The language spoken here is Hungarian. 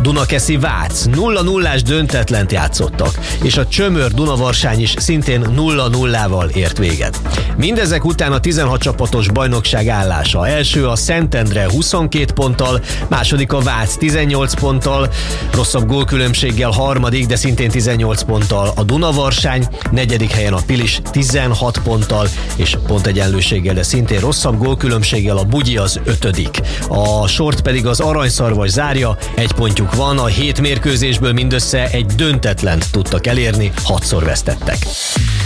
Dunakeszi Vác 0-0-ás döntetlent játszottak, és a Csömör Dunavarsány is szintén 0-0-val ért véget. Mindezek után a 16 csapatos bajnokság állása. Első a Szentendre 22 ponttal, második a Vác 18 ponttal, rosszabb gólkülönbséggel harmadik, de szintén 18 ponttal a Dunavarsány, negyedik helyen a Pilis 16 ponttal, és pontegyenlőséggel, de szintén rosszabb gólkülönbséggel a Bugyi az ötödik. A sort pedig az Aranyszarvas zárja, egy pontjuk van, a 7 mérkőzésből mindössze egy döntetlent tudtak elérni, 6-szor vesztettek.